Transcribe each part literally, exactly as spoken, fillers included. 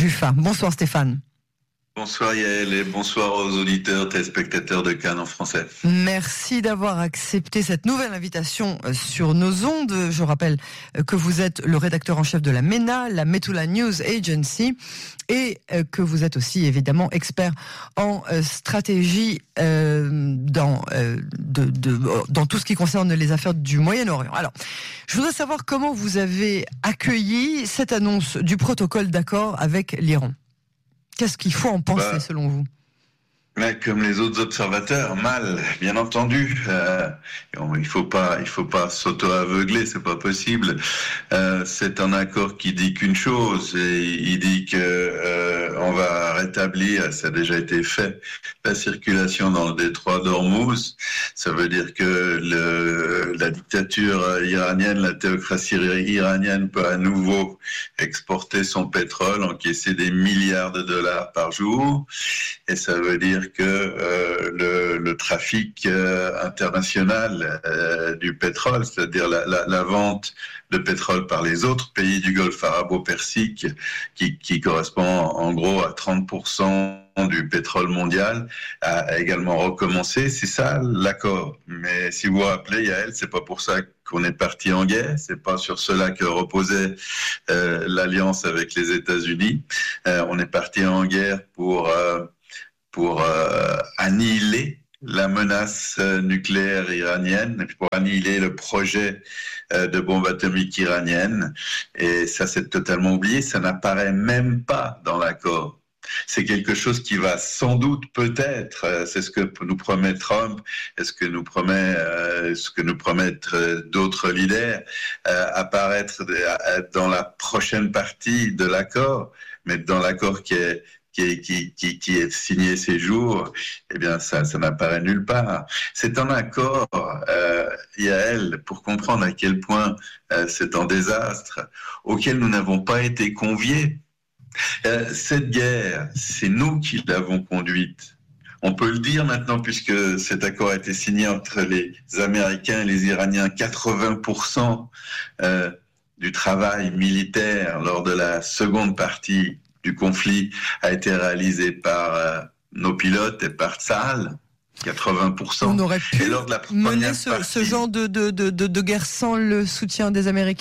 Juffa. Bonsoir Stéphane. Bonsoir Yael et bonsoir aux auditeurs, téléspectateurs de Cannes en français. Merci d'avoir accepté cette nouvelle invitation sur nos ondes. Je rappelle que vous êtes le rédacteur en chef de la MENA, la Metula News Agency, et que vous êtes aussi évidemment expert en stratégie euh, dans, euh, de, de, dans tout ce qui concerne les affaires du Moyen-Orient. Alors, je voudrais savoir comment vous avez accueilli cette annonce du protocole d'accord avec l'Iran. Qu'est-ce qu'il faut en penser, bah, selon vous ? Mais comme les autres observateurs, mal, bien entendu. Euh, il faut pas, il faut pas s'auto-aveugler, c'est pas possible. Euh, c'est un accord qui dit qu'une chose, et il dit que euh, on va rétablir, ça a déjà été fait, la circulation dans le détroit d'Ormuz. Ça veut dire que le, la dictature iranienne, la théocratie iranienne peut à nouveau exporter son pétrole, encaisser des milliards de dollars par jour, et ça veut dire que euh, le, le trafic euh, international euh, du pétrole, c'est-à-dire la, la, la vente de pétrole par les autres pays du Golfe arabo-persique, qui, qui correspond en gros à trente pour cent du pétrole mondial, a également recommencé. C'est ça l'accord. Mais si vous vous rappelez, Yael, c'est pas pour ça qu'on est parti en guerre. C'est pas sur cela que reposait euh, l'alliance avec les États-Unis. Euh, on est parti en guerre pour euh, pour euh, annihiler la menace euh, nucléaire iranienne, et puis pour annihiler le projet euh, de bombe atomique iranienne. Et ça, c'est totalement oublié. Ça n'apparaît même pas dans l'accord. C'est quelque chose qui va sans doute, peut-être, euh, c'est ce que nous promet Trump, et ce que nous promet, euh, ce que nous promettent euh, d'autres leaders, euh, apparaître de, euh, dans la prochaine partie de l'accord, mais dans l'accord qui est Qui, qui, qui, qui est signé ces jours, eh bien, ça, ça n'apparaît nulle part. C'est un accord, euh, Yael, pour comprendre à quel point euh, c'est un désastre, auquel nous n'avons pas été conviés. Euh, cette guerre, c'est nous qui l'avons conduite. On peut le dire maintenant, puisque cet accord a été signé entre les Américains et les Iraniens. quatre-vingts pour cent euh, du travail militaire lors de la seconde partie du conflit a été réalisé par euh, nos pilotes et par Tsahal, quatre-vingts pour cent. On aurait pu et lors de la mener ce, partie, ce genre de, de, de, de guerre sans le soutien des Américains ?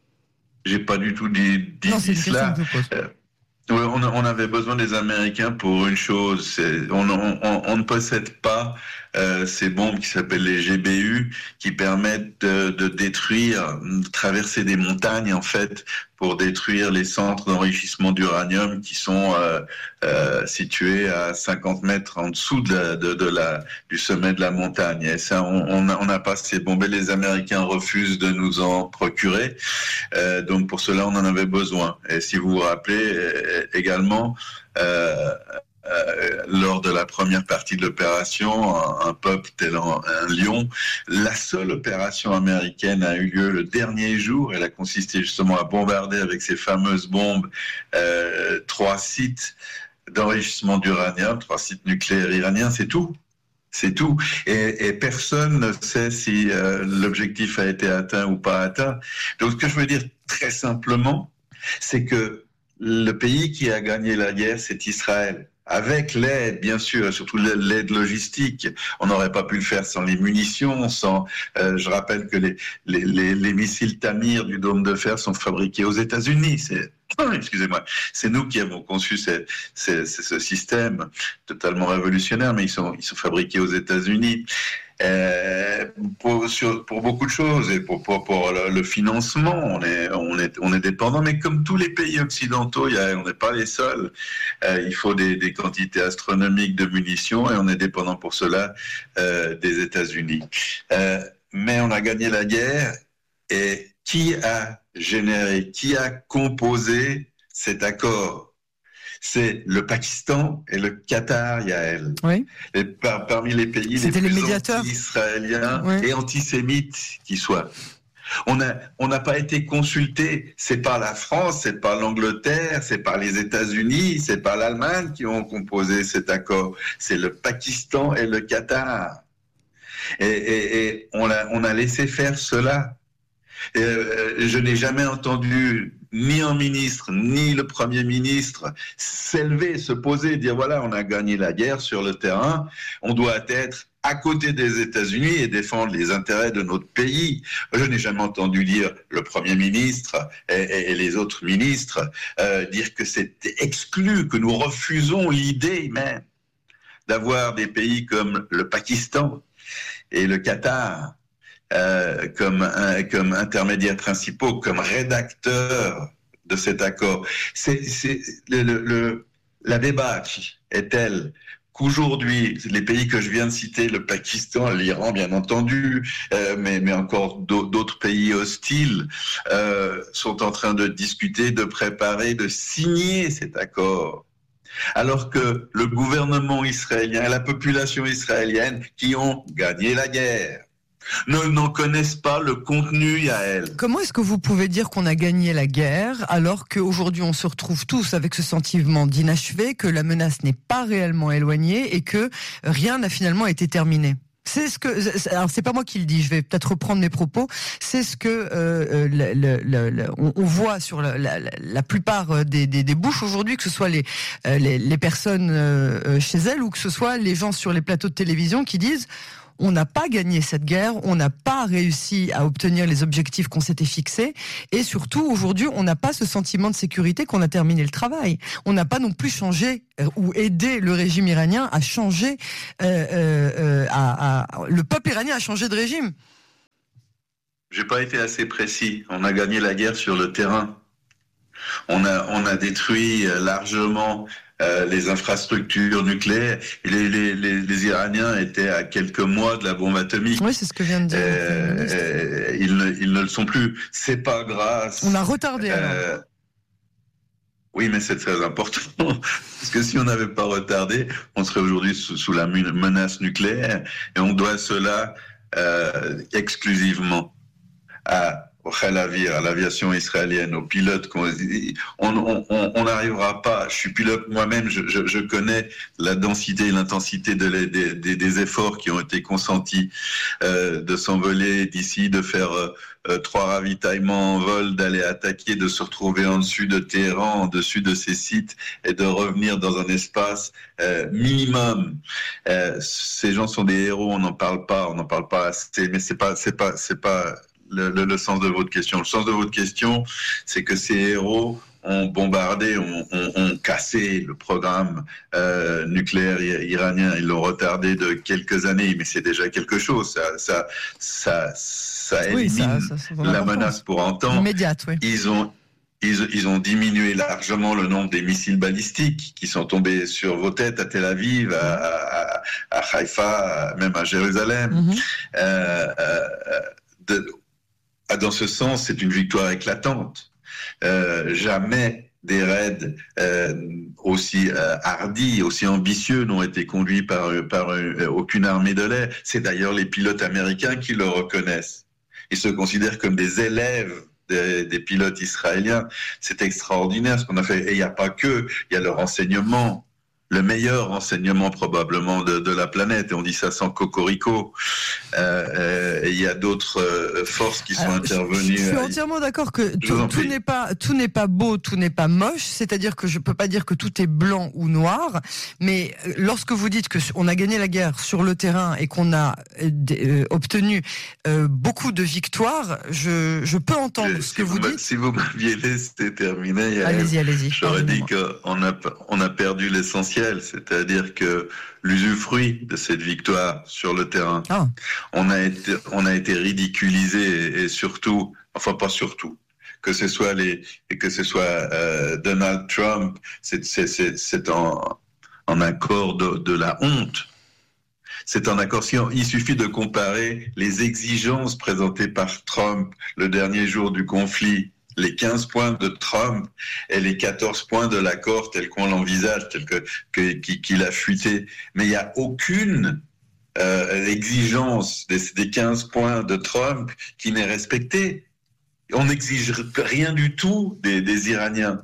J'ai pas du tout dit, dit, non, dit cela. Euh, oui, on, on avait besoin des Américains pour une chose, c'est, on, on, on ne possède pas euh, ces bombes qui s'appellent les G B U, qui permettent de, de détruire, de traverser des montagnes en fait, pour détruire les centres d'enrichissement d'uranium qui sont euh, euh, situés à cinquante mètres en dessous de la, de, de la, du sommet de la montagne. Et ça, on n'a pas ces bombes. Et les Américains refusent de nous en procurer. Euh, donc pour cela, on en avait besoin. Et si vous vous rappelez également, euh, Euh, lors de la première partie de l'opération, un, un peuple tel un, un lion, la seule opération américaine a eu lieu le dernier jour. Elle a consisté justement à bombarder avec ces fameuses bombes euh, trois sites d'enrichissement d'uranium, trois sites nucléaires iraniens, c'est tout. C'est tout. Et, et personne ne sait si euh, l'objectif a été atteint ou pas atteint. Donc ce que je veux dire très simplement, c'est que le pays qui a gagné la guerre, c'est Israël. Avec l'aide, bien sûr, surtout l'aide logistique. On n'aurait pas pu le faire sans les munitions, sans. Euh, je rappelle que les, les, les, les missiles Tamir du dôme de fer sont fabriqués aux États-Unis. C'est, excusez-moi, c'est nous qui avons conçu ces, ces, ces, ce système totalement révolutionnaire, mais ils sont, ils sont fabriqués aux États-Unis. Euh, pour, sur, pour beaucoup de choses et pour, pour, pour le, le financement, on est, on, est, on est dépendant, mais comme tous les pays occidentaux, il y a, on n'est pas les seuls. Euh, il faut des, des quantités astronomiques de munitions et on est dépendant pour cela euh, des États-Unis. Euh, mais on a gagné la guerre et qui a généré, qui a composé cet accord ? C'est le Pakistan et le Qatar, Yael. Oui. Et par, parmi les pays C'était les plus les médiateurs. anti-israéliens oui. et antisémites qui soient. On a, on n'a pas été consulté. C'est pas la France, c'est pas l'Angleterre, c'est pas les États-Unis, c'est pas l'Allemagne qui ont composé cet accord. C'est le Pakistan et le Qatar. Et, et, et on a, on a laissé faire cela. Et, euh, je n'ai jamais entendu ni un ministre, ni le Premier ministre s'élever, se poser, dire voilà, on a gagné la guerre sur le terrain, on doit être à côté des États-Unis et défendre les intérêts de notre pays. Je n'ai jamais entendu dire le Premier ministre et, et, et les autres ministres euh, dire que c'est exclu, que nous refusons l'idée même d'avoir des pays comme le Pakistan et le Qatar euh, comme, un, comme intermédiaires principaux, comme rédacteurs de cet accord. C'est, c'est, le, le, le, la débâcle est telle qu'aujourd'hui, les pays que je viens de citer, le Pakistan, l'Iran, bien entendu, euh, mais, mais encore d'autres pays hostiles, euh, sont en train de discuter, de préparer, de signer cet accord. Alors que le gouvernement israélien et la population israélienne qui ont gagné la guerre ne n'en connaissent pas le contenu, Yael. Comment est-ce que vous pouvez dire qu'on a gagné la guerre alors qu'aujourd'hui on se retrouve tous avec ce sentiment d'inachevé, que la menace n'est pas réellement éloignée et que rien n'a finalement été terminé? C'est ce que, alors c'est pas moi qui le dis, je vais peut-être reprendre mes propos. C'est ce que euh, le, le, le, le, on, on voit sur la, la, la plupart des, des, des bouches aujourd'hui, que ce soit les, les, les personnes euh, chez elles ou que ce soit les gens sur les plateaux de télévision qui disent: on n'a pas gagné cette guerre, on n'a pas réussi à obtenir les objectifs qu'on s'était fixés, et surtout aujourd'hui on n'a pas ce sentiment de sécurité qu'on a terminé le travail. On n'a pas non plus changé euh, ou aidé le régime iranien à changer, euh, euh, à, à, le peuple iranien a changé de régime. J'ai pas été assez précis. On a gagné la guerre sur le terrain. On a, on a détruit largement euh, les infrastructures nucléaires. Les, les, les, les Iraniens étaient à quelques mois de la bombe atomique. Oui, c'est ce que vient de dire. Euh, euh, ils, ne, ils ne le sont plus. C'est pas grâce. On a retardé. Euh, oui, mais c'est très important. Parce que si on n'avait pas retardé, on serait aujourd'hui sous, sous la menace nucléaire. Et on doit cela euh, exclusivement à au Khalavir, à l'aviation israélienne, aux pilotes. On n'arrivera pas. Je suis pilote moi-même, je, je, je connais la densité et l'intensité de les, des, des, des efforts qui ont été consentis, euh, de s'envoler d'ici, de faire euh, trois ravitaillements en vol, d'aller attaquer, de se retrouver en dessus de Téhéran, en dessus de ces sites, et de revenir dans un espace euh, minimum. Euh, ces gens sont des héros, on n'en parle pas, on n'en parle pas assez, mais c'est pas, c'est pas, c'est pas Le, le, le sens de votre question. Le sens de votre question, c'est que ces héros ont bombardé, ont, ont, ont cassé le programme euh, nucléaire iranien. Ils l'ont retardé de quelques années, mais c'est déjà quelque chose. Ça, ça, ça, ça élimine oui, ça, ça, la menace pour un temps. Immédiate, oui. Ils ont Ils, ils ont diminué largement le nombre des missiles balistiques qui sont tombés sur vos têtes à Tel Aviv, à, à, à Haïfa, même à Jérusalem. Mm-hmm. euh, euh, de, Dans ce sens, c'est une victoire éclatante. Euh, jamais des raids euh, aussi euh, hardis, aussi ambitieux n'ont été conduits par, par euh, aucune armée de l'air. C'est d'ailleurs les pilotes américains qui le reconnaissent. Ils se considèrent comme des élèves des, des pilotes israéliens. C'est extraordinaire ce qu'on a fait. Et il n'y a pas que, il y a le renseignement. Le meilleur renseignement probablement de, de la planète, et on dit ça sans cocorico. Il euh, euh, y a d'autres euh, forces qui sont Alors, intervenues. Je, je suis entièrement d'accord que tout, tout n'est pas tout n'est pas beau, tout n'est pas moche. C'est-à-dire que je peux pas dire que tout est blanc ou noir, mais lorsque vous dites que on a gagné la guerre sur le terrain et qu'on a euh, obtenu euh, beaucoup de victoires, je, je peux entendre je, ce si que vous, vous dites. Si vous m'aviez laissé terminer, allez-y, allez-y. J'aurais dit qu'on a on a perdu l'essentiel. C'est-à-dire que l'usufruit de cette victoire sur le terrain, ah. on a été, on a été ridiculisé et, et surtout, enfin pas surtout, que ce soit les, que ce soit euh, Donald Trump, c'est, c'est, c'est, c'est en, en accord de, de la honte. C'est un accord. Il suffit de comparer les exigences présentées par Trump le dernier jour du conflit. Les quinze points de Trump et les quatorze points de l'accord tel qu'on l'envisage, tel que, que qu'il a fuité. Mais il n'y a aucune euh, exigence des, des quinze points de Trump qui n'est respectée. On n'exige rien du tout des, des Iraniens.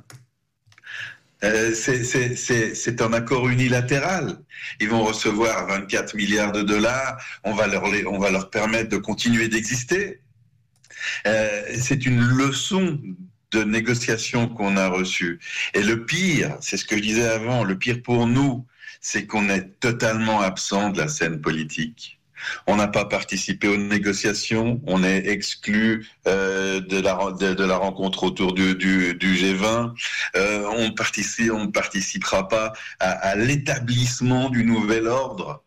Euh, c'est, c'est, c'est, c'est un accord unilatéral. Ils vont recevoir vingt-quatre milliards de dollars. On va leur, on va leur permettre de continuer d'exister. Euh, c'est une leçon de négociations qu'on a reçues. Et le pire, c'est ce que je disais avant, le pire pour nous, c'est qu'on est totalement absent de la scène politique. On n'a pas participé aux négociations, on est exclu euh, de, la, de, de la rencontre autour du, du, du G vingt, euh, on participe, on ne participera pas à, à l'établissement du nouvel ordre.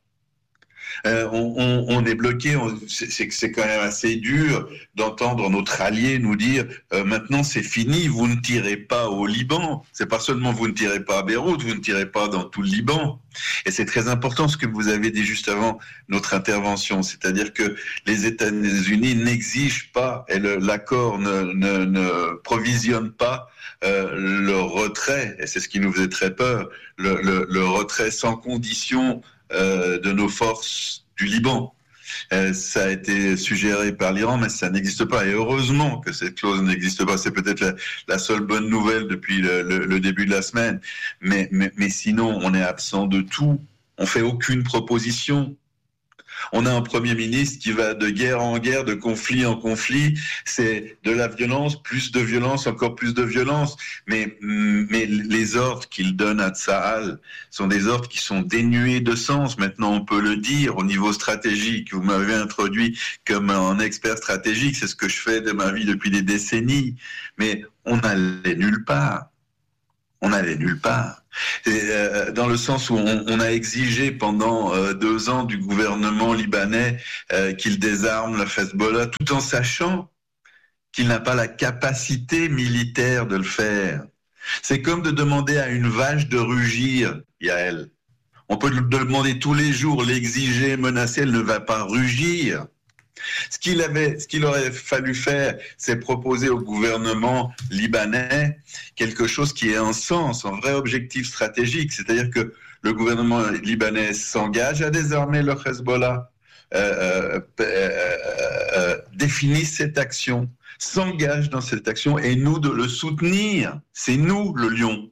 Euh, on, on, on est bloqué, on, c'est, c'est quand même assez dur d'entendre notre allié nous dire euh, maintenant c'est fini, vous ne tirez pas au Liban. C'est pas seulement vous ne tirez pas à Beyrouth, vous ne tirez pas dans tout le Liban. Et c'est très important ce que vous avez dit juste avant notre intervention, c'est-à-dire que les États-Unis n'exigent pas et le, l'accord ne, ne, ne provisionne pas euh, le retrait, et c'est ce qui nous faisait très peur, le, le, le retrait sans condition Euh, de nos forces du Liban. Euh, ça a été suggéré par l'Iran, mais ça n'existe pas. Et heureusement que cette clause n'existe pas. C'est peut-être la, la seule bonne nouvelle depuis le, le, le début de la semaine. Mais, mais, mais sinon, on est absent de tout. On fait aucune proposition. On a un Premier ministre qui va de guerre en guerre, de conflit en conflit. C'est de la violence, plus de violence, encore plus de violence. Mais, mais les ordres qu'il donne à Tsahal sont des ordres qui sont dénués de sens. Maintenant, on peut le dire au niveau stratégique. Vous m'avez introduit comme un expert stratégique. C'est ce que je fais de ma vie depuis des décennies. Mais on n'allait nulle part. On n'allait nulle part. Et, euh, dans le sens où on, on a exigé pendant euh, deux ans du gouvernement libanais euh, qu'il désarme le Hezbollah, tout en sachant qu'il n'a pas la capacité militaire de le faire. C'est comme de demander à une vache de rugir, Yael. On peut le demander tous les jours, l'exiger, menacer, elle ne va pas rugir. Ce qu'il avait, ce qu'il aurait fallu faire, c'est proposer au gouvernement libanais quelque chose qui ait un sens, un vrai objectif stratégique. C'est-à-dire que le gouvernement libanais s'engage à désarmer le Hezbollah, euh, euh, euh, euh, définisse cette action, s'engage dans cette action et nous de le soutenir. C'est nous le lion.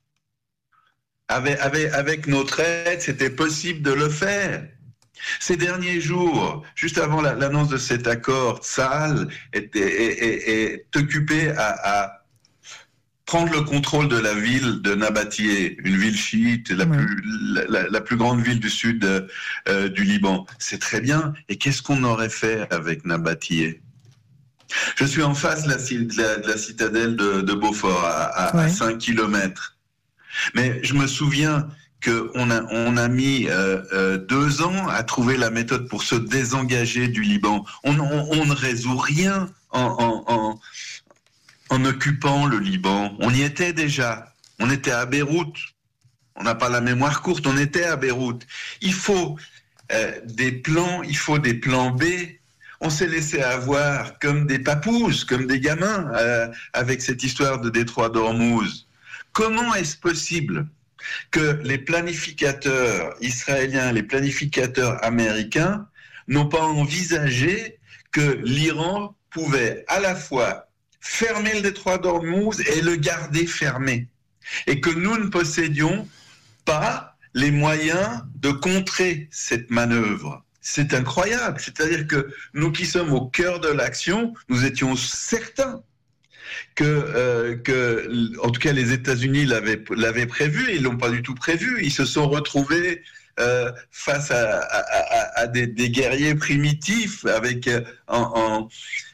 Avec, avec, avec notre aide, c'était possible de le faire. Ces derniers jours, juste avant la, l'annonce de cet accord, Tsahal est, est, est, est occupé à, à prendre le contrôle de la ville de Nabatie, une ville chiite, la, ouais. plus, la, la plus grande ville du sud euh, du Liban. C'est très bien. Et qu'est-ce qu'on aurait fait avec Nabatie ? Je suis en face de la, de la, de la citadelle de, de Beaufort, à, à, ouais. à cinq kilomètres. Mais je me souviens qu'on a, on a mis euh, euh, deux ans à trouver la méthode pour se désengager du Liban. On, on, on ne résout rien en, en, en, en occupant le Liban. On y était déjà. On était à Beyrouth. On n'a pas la mémoire courte. On était à Beyrouth. Il faut euh, des plans, il faut des plans B. On s'est laissé avoir comme des papouses, comme des gamins euh, avec cette histoire de détroit d'Ormuz. Comment est-ce possible que les planificateurs israéliens, les planificateurs américains n'ont pas envisagé que l'Iran pouvait à la fois fermer le détroit d'Ormuz et le garder fermé, et que nous ne possédions pas les moyens de contrer cette manœuvre. C'est incroyable, c'est-à-dire que nous qui sommes au cœur de l'action, nous étions certains que, euh, que, en tout cas, les États-Unis l'avaient, l'avaient prévu, et ils l'ont pas du tout prévu. Ils se sont retrouvés euh, face à, à, à, à des, des guerriers primitifs avec euh, en,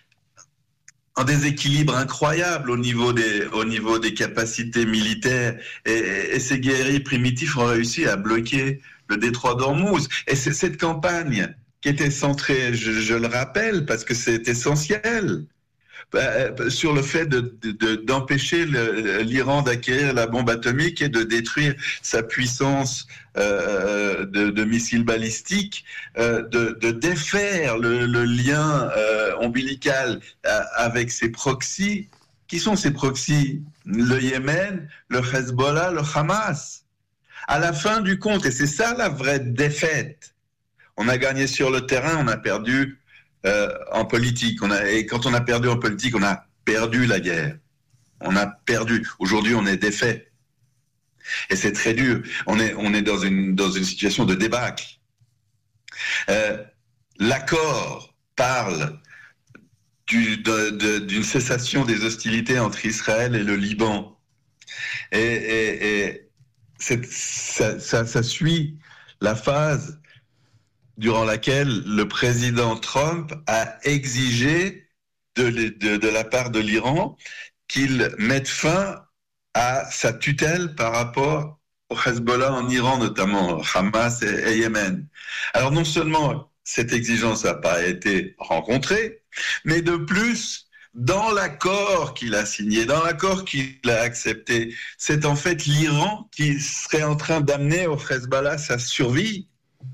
en, un déséquilibre incroyable au niveau des, au niveau des capacités militaires. Et, et ces guerriers primitifs ont réussi à bloquer le détroit d'Ormuz. Et c'est cette campagne qui était centrée, je, je le rappelle, parce que c'est essentiel, sur le fait de, de, d'empêcher le, l'Iran d'acquérir la bombe atomique et de détruire sa puissance euh, de, de missiles balistiques, euh, de, de défaire le, le lien euh, ombilical avec ses proxys. Qui sont ces proxys ? Le Yémen, le Hezbollah, le Hamas. À la fin du compte, et c'est ça la vraie défaite, on a gagné sur le terrain, on a perdu Euh, en politique. On a, et quand on a perdu en politique, on a perdu la guerre. On a perdu. Aujourd'hui, on est défait. Et c'est très dur. On est, on est dans une, dans une situation de débâcle. Euh, l'accord parle du, de, de, d'une cessation des hostilités entre Israël et le Liban. Et, et, et c'est, ça, ça, ça suit la phase durant laquelle le président Trump a exigé de, de, de la part de l'Iran qu'il mette fin à sa tutelle par rapport au Hezbollah en Iran, notamment Hamas et, et Yémen. Alors non seulement cette exigence n'a pas été rencontrée, mais de plus, dans l'accord qu'il a signé, dans l'accord qu'il a accepté, c'est en fait l'Iran qui serait en train d'amener au Hezbollah sa survie.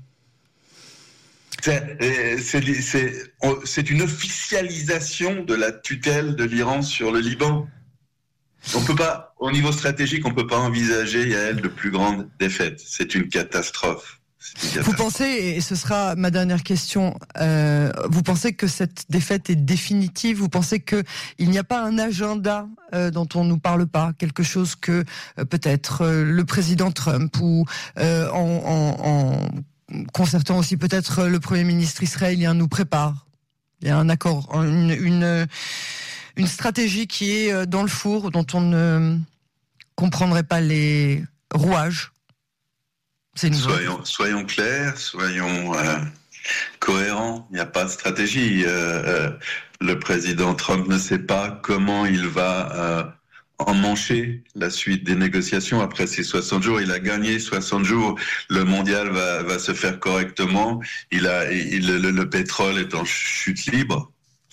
C'est, c'est, c'est, c'est une officialisation de la tutelle de l'Iran sur le Liban. On peut pas, au niveau stratégique, on peut pas envisager, Yael, de plus grande défaite. C'est une catastrophe. C'est une catastrophe. Vous pensez, et ce sera ma dernière question, euh, vous pensez que cette défaite est définitive? Vous pensez qu'il n'y a pas un agenda euh, dont on nous parle pas? Quelque chose que euh, peut-être euh, le président Trump ou euh, en, en, en concertant aussi peut-être le Premier ministre israélien nous prépare. Il y a un accord, une, une, une stratégie qui est dans le four, dont on ne comprendrait pas les rouages. C'est une soyons, soyons clairs, soyons euh, cohérents. Il n'y a pas de stratégie. Euh, euh, le président Trump ne sait pas comment il va euh, emmancher la suite des négociations après ces soixante jours. Il a gagné soixante jours. Le mondial va, va se faire correctement. Il a, il, le, le pétrole est en chute libre.